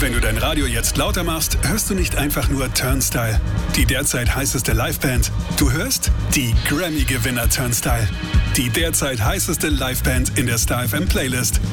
Wenn du dein Radio jetzt lauter machst, hörst du nicht einfach nur Turnstile, die derzeit heißeste Liveband. Du hörst die Grammy-Gewinner Turnstile, die derzeit heißeste Liveband in der Star FM Playlist.